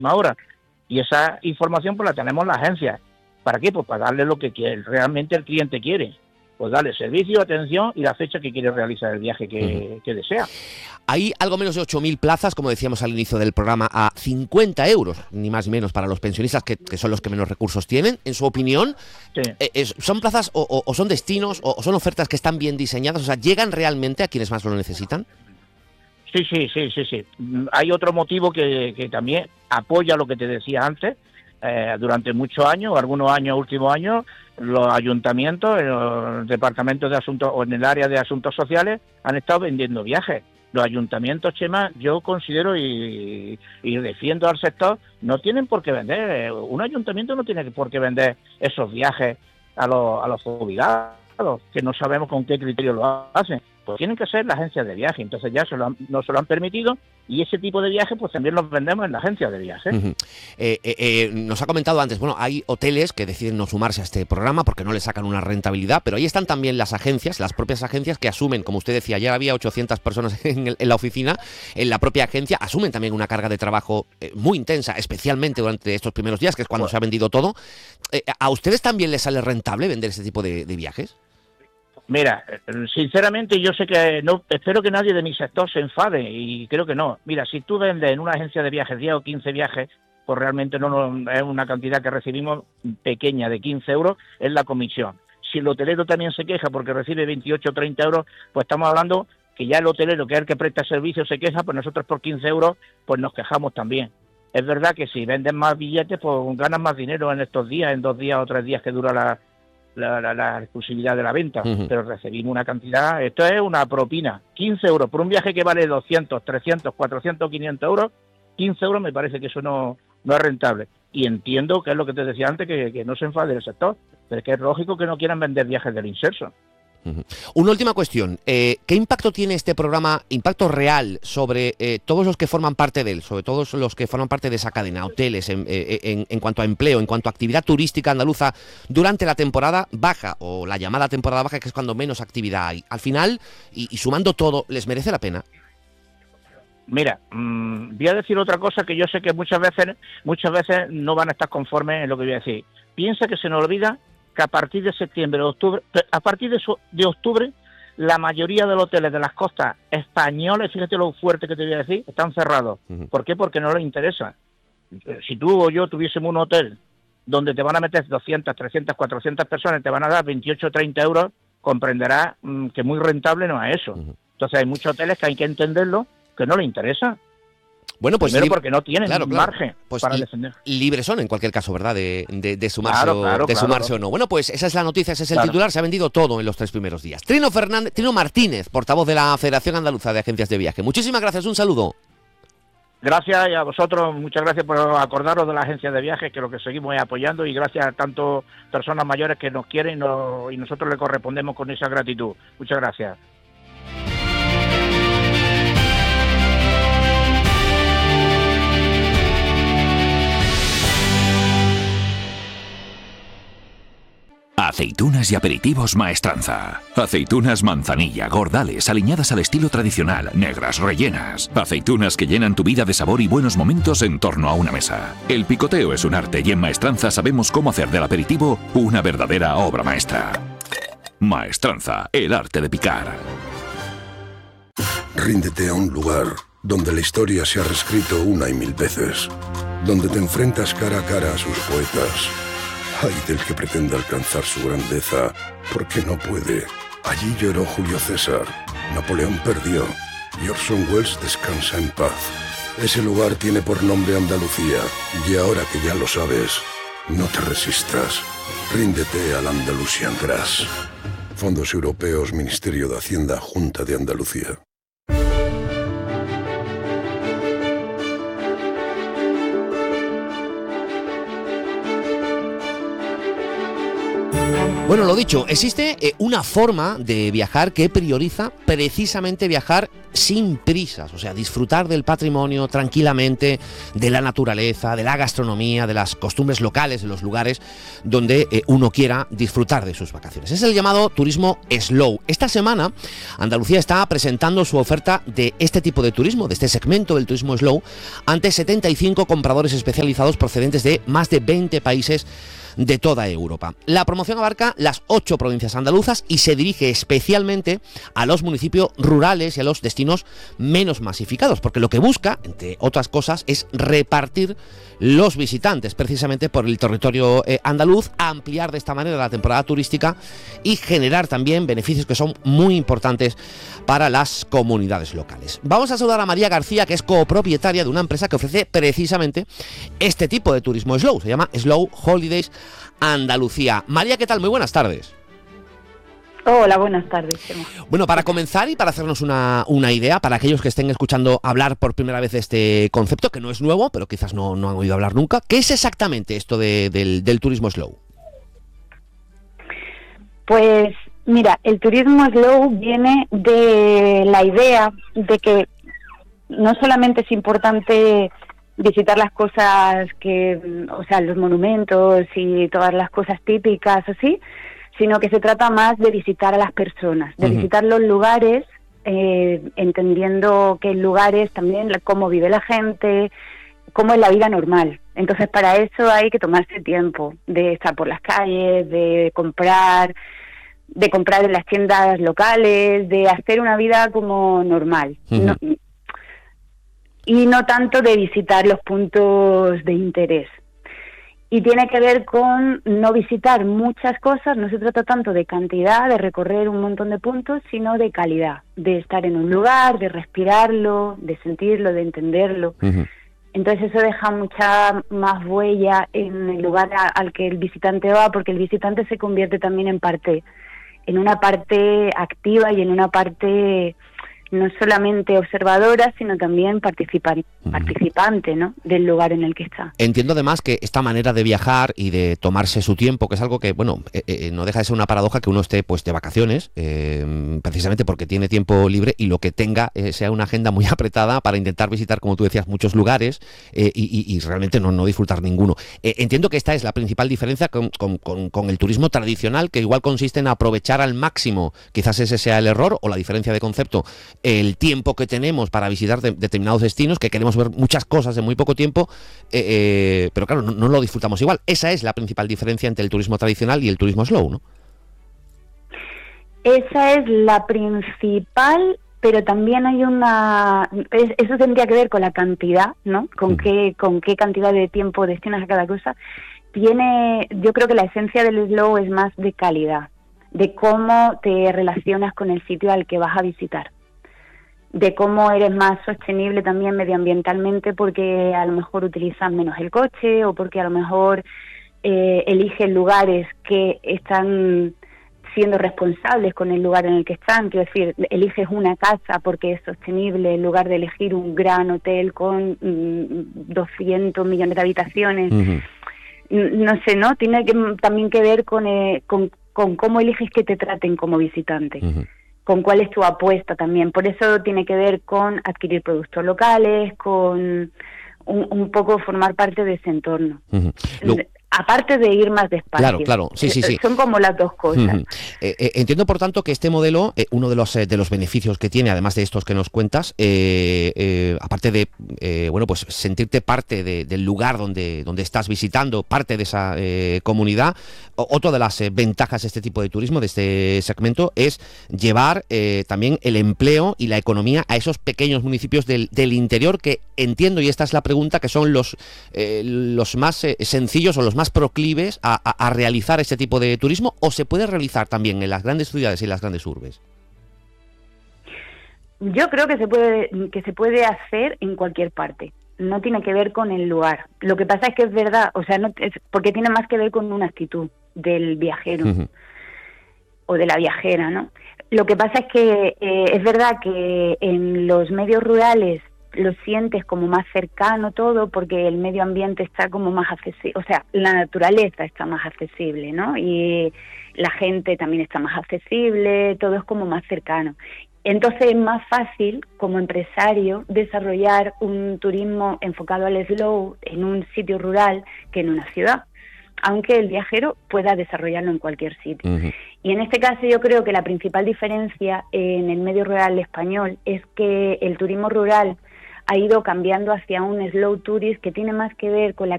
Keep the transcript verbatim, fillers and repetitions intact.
hora. Y esa información pues la tenemos en la agencia. ¿Para qué? Pues para darle lo que quiere, realmente el cliente quiere. Pues darle servicio, atención y la fecha que quiere realizar el viaje que, uh-huh. que desea. Hay algo menos de ocho mil plazas, como decíamos al inicio del programa, a cincuenta euros, ni más ni menos, para los pensionistas, que, que son los que menos recursos tienen. En su opinión, sí. eh, ¿son plazas o, o, o son destinos o, o son ofertas que están bien diseñadas? O sea, ¿llegan realmente a quienes más lo necesitan? Sí, sí, sí, sí, sí. Hay otro motivo que, que también apoya lo que te decía antes. Eh, durante muchos años, algunos años, últimos años, los ayuntamientos, en los departamentos de asuntos o en el área de asuntos sociales han estado vendiendo viajes. Los ayuntamientos, Chema, yo considero y, y defiendo al sector, no tienen por qué vender. Un ayuntamiento no tiene por qué vender esos viajes a los, a los jubilados, que no sabemos con qué criterio lo hacen. Pues tienen que ser las agencias de viaje, entonces ya se lo han, no se lo han permitido y ese tipo de viajes pues también los vendemos en la agencia de viajes. Uh-huh. eh, eh, eh, nos ha comentado antes, bueno, hay hoteles que deciden no sumarse a este programa porque no le sacan una rentabilidad, pero ahí están también las agencias, las propias agencias que asumen, como usted decía, ya había ochocientas personas en, el, en la oficina, en la propia agencia, asumen también una carga de trabajo eh, muy intensa, especialmente durante estos primeros días, que es cuando bueno. se ha vendido todo. Eh, ¿A ustedes también les sale rentable vender ese tipo de, de viajes? Mira, sinceramente yo sé que no, espero que nadie de mi sector se enfade y creo que no. Mira, si tú vendes en una agencia de viajes diez o quince viajes, pues realmente no, no es una cantidad que recibimos pequeña de quince euros, es la comisión. Si el hotelero también se queja porque recibe veintiocho o treinta euros, pues estamos hablando que ya el hotelero, que es el que presta servicio, se queja, pues nosotros por quince euros pues nos quejamos también. Es verdad que si venden más billetes, pues ganan más dinero en estos días, en dos días o tres días que dura la La, la, la exclusividad de la venta, uh-huh. pero recibimos una cantidad, esto es una propina, quince euros por un viaje que vale doscientos, trescientos, cuatrocientos, quinientos euros, quince euros me parece que eso no, no es rentable. Y entiendo que es lo que te decía antes, que, que no se enfade el sector, pero es que es lógico que no quieran vender viajes del inserso. Uh-huh. Una última cuestión, eh, ¿qué impacto tiene este programa, impacto real sobre eh, todos los que forman parte de él, sobre todos los que forman parte de esa cadena, hoteles, en, en, en cuanto a empleo, en cuanto a actividad turística andaluza durante la temporada baja, o la llamada temporada baja, que es cuando menos actividad hay? Al final, y, y sumando todo, ¿les merece la pena? Mira, mmm, voy a decir otra cosa que yo sé que muchas veces, muchas veces no van a estar conformes en lo que voy a decir. Piensa que se nos olvida que a partir de septiembre, octubre, a partir de, su, de octubre, la mayoría de los hoteles de las costas españolas, fíjate lo fuerte que te voy a decir, están cerrados. Uh-huh. ¿Por qué? Porque no les interesa. Si tú o yo tuviésemos un hotel donde te van a meter doscientas, trescientas, cuatrocientas personas, te van a dar veintiocho o treinta euros, comprenderás mmm, que muy rentable no es eso. Uh-huh. Entonces hay muchos hoteles que hay que entenderlo, que no les interesa. Bueno, pues primero porque no tienen claro, claro. margen pues para defender. Libres son en cualquier caso, ¿verdad? De, de, de sumarse, claro, claro, o, de claro, sumarse claro. o no. Bueno, pues esa es la noticia, ese es el claro. titular. Se ha vendido todo en los tres primeros días. Trino Fernández, Trino Martínez, portavoz de la Federación Andaluza de Agencias de Viaje. Muchísimas gracias, un saludo. Gracias y a vosotros, muchas gracias por acordaros de la agencia de viajes, que lo que seguimos es apoyando, y gracias a tantas personas mayores que nos quieren y, no, y nosotros le correspondemos con esa gratitud. Muchas gracias. Aceitunas y aperitivos Maestranza. Aceitunas manzanilla, gordales, aliñadas al estilo tradicional, negras, rellenas. Aceitunas que llenan tu vida de sabor y buenos momentos en torno a una mesa. El picoteo es un arte y en Maestranza sabemos cómo hacer del aperitivo una verdadera obra maestra. Maestranza, el arte de picar. Ríndete a un lugar donde la historia se ha reescrito una y mil veces. Donde te enfrentas cara a cara a sus poetas. Ay del que pretenda alcanzar su grandeza, porque no puede. Allí lloró Julio César, Napoleón perdió, y Orson Welles descansa en paz. Ese lugar tiene por nombre Andalucía, y ahora que ya lo sabes, no te resistas. Ríndete al Andalusian Grass. Fondos Europeos, Ministerio de Hacienda, Junta de Andalucía. Bueno, lo dicho, existe eh, una forma de viajar que prioriza precisamente viajar sin prisas, o sea, disfrutar del patrimonio tranquilamente, de la naturaleza, de la gastronomía, de las costumbres locales, de los lugares donde eh, uno quiera disfrutar de sus vacaciones. Es el llamado turismo slow. Esta semana Andalucía está presentando su oferta de este tipo de turismo, de este segmento del turismo slow, ante setenta y cinco compradores especializados procedentes de más de veinte países de toda Europa. La promoción abarca las ocho provincias andaluzas y se dirige especialmente a los municipios rurales y a los destinos menos masificados, porque lo que busca, entre otras cosas, es repartir los visitantes precisamente por el territorio eh, andaluz, ampliar de esta manera la temporada turística y generar también beneficios que son muy importantes para las comunidades locales. Vamos a saludar a María García, que es copropietaria de una empresa que ofrece precisamente este tipo de turismo slow. Se llama Slow Holidays Andalucía. María, ¿qué tal? Muy buenas tardes. Hola, buenas tardes. Chema. Bueno, para comenzar y para hacernos una, una idea, para aquellos que estén escuchando hablar por primera vez de este concepto, que no es nuevo, pero quizás no, no han oído hablar nunca, ¿qué es exactamente esto de, del, del turismo slow? Pues mira, el turismo slow viene de la idea de que no solamente es importante visitar las cosas que, o sea, los monumentos y todas las cosas típicas así, sino que se trata más de visitar a las personas, de uh-huh. visitar los lugares, eh, entendiendo que en lugares también cómo vive la gente, cómo es la vida normal. Entonces, para eso hay que tomarse tiempo de estar por las calles, de comprar, de comprar en las tiendas locales, de hacer una vida como normal. Uh-huh. No, y no tanto de visitar los puntos de interés. Y tiene que ver con no visitar muchas cosas, no se trata tanto de cantidad, de recorrer un montón de puntos, sino de calidad, de estar en un lugar, de respirarlo, de sentirlo, de entenderlo. Uh-huh. Entonces eso deja mucha más huella en el lugar a, al que el visitante va, porque el visitante se convierte también en parte, en una parte activa y en una parte no solamente observadora, sino también participa- participante, ¿no?, del lugar en el que está. Entiendo además que esta manera de viajar y de tomarse su tiempo, que es algo que, bueno, eh, eh, no deja de ser una paradoja que uno esté pues de vacaciones, eh, precisamente porque tiene tiempo libre y lo que tenga eh, sea una agenda muy apretada para intentar visitar, como tú decías, muchos lugares eh, y, y, y realmente no, no disfrutar ninguno. Eh, entiendo que esta es la principal diferencia con, con, con, con el turismo tradicional, que igual consiste en aprovechar al máximo, quizás ese sea el error o la diferencia de concepto, el tiempo que tenemos para visitar de, determinados destinos, que queremos ver muchas cosas en muy poco tiempo, eh, eh, pero claro, no, no lo disfrutamos igual. Esa es la principal diferencia entre el turismo tradicional y el turismo slow, ¿no? Esa es la principal, pero también hay una... Es, eso tendría que ver con la cantidad, ¿no? Con, uh-huh. qué, con qué cantidad de tiempo destinas a cada cosa. Tiene, yo creo que la esencia del slow es más de calidad, de cómo te relacionas con el sitio al que vas a visitar, de cómo eres más sostenible también medioambientalmente, porque a lo mejor utilizas menos el coche o porque a lo mejor eh, eliges lugares que están siendo responsables con el lugar en el que están. Quiero decir, eliges una casa porque es sostenible en lugar de elegir un gran hotel con mm, doscientos millones de habitaciones. Uh-huh. No sé, ¿no? Tiene que, también que ver con, eh, con, con cómo eliges que te traten como visitante. Uh-huh. Con cuál es tu apuesta también. Por eso tiene que ver con adquirir productos locales, con un, un poco formar parte de ese entorno. Uh-huh. Lo... Aparte de ir más despacio. Claro, claro, sí, sí, sí. Son como las dos cosas. Uh-huh. Eh, eh, entiendo, por tanto, que este modelo, eh, uno de los eh, de los beneficios que tiene, además de estos que nos cuentas, eh, eh, aparte de, eh, bueno, pues sentirte parte de, del lugar donde, donde estás visitando, parte de esa eh, comunidad, o, otra de las eh, ventajas de este tipo de turismo, de este segmento, es llevar eh, también el empleo y la economía a esos pequeños municipios del, del interior que entiendo, y esta es la pregunta, que son los, eh, los más eh, sencillos o los más más proclives a, a, a realizar este tipo de turismo, o se puede realizar también en las grandes ciudades y en las grandes urbes? Yo creo que se puede que se puede hacer en cualquier parte. No tiene que ver con el lugar. Lo que pasa es que es verdad, o sea, no es, porque tiene más que ver con una actitud del viajero uh-huh. o de la viajera, ¿no? Lo que pasa es que eh, es verdad que en los medios rurales lo sientes como más cercano todo, porque el medio ambiente está como más accesible, o sea, la naturaleza está más accesible, ¿no? Y la gente también está más accesible, todo es como más cercano. Entonces es más fácil como empresario desarrollar un turismo enfocado al slow en un sitio rural que en una ciudad, aunque el viajero pueda desarrollarlo en cualquier sitio. Uh-huh. Y en este caso yo creo que la principal diferencia en el medio rural español es que el turismo rural ha ido cambiando hacia un slow tourist que tiene más que ver con la